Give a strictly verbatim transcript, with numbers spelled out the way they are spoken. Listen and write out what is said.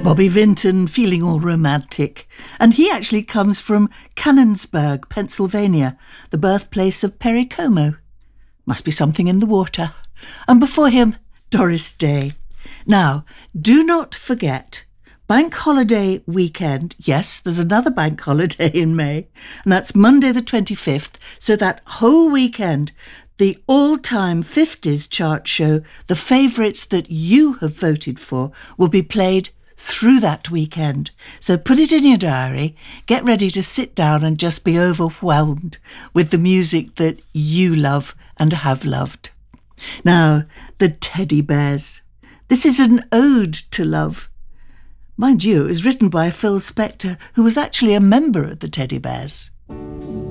Bobby Vinton feeling all romantic. And he actually comes from Canonsburg, Pennsylvania, the birthplace of Perry Como. Must be something in the water. And before him, Doris Day. Now, do not forget, Bank Holiday weekend. Yes, there's another bank holiday in May, and that's Monday the twenty-fifth. So that whole weekend, the all-time fifties chart show, the favourites that you have voted for, will be played through that weekend. So put it in your diary, get ready to sit down and just be overwhelmed with the music that you love and have loved. Now, the Teddy Bears. This is an ode to love. Mind you, it was written by Phil Spector, who was actually a member of the Teddy Bears.